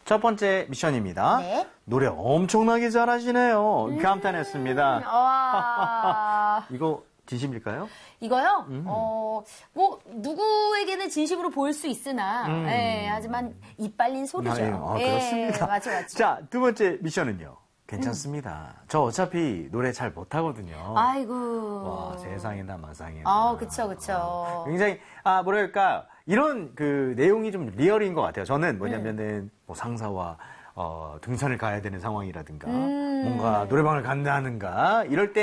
첫 번째 미션입니다. 네. 노래 엄청나게 잘하시네요. 감탄했습니다. 와. 이거 진심일까요? 이거요? 뭐, 누구에게는 진심으로 보일 수 있으나, 예, 하지만 입 빨린 소리죠. 예, 그렇습니다. 맞죠. 자, 두 번째 미션은요. 괜찮습니다. 저 어차피 노래 잘 못하거든요. 아이고. 와, 세상에나 마상에나. 그쵸. 굉장히, 뭐랄까, 이런 그 내용이 좀 리얼인 것 같아요. 저는 뭐냐면은, 뭐 상사와, 등산을 가야 되는 상황이라든가, 뭔가 노래방을 간다든가, 이럴 때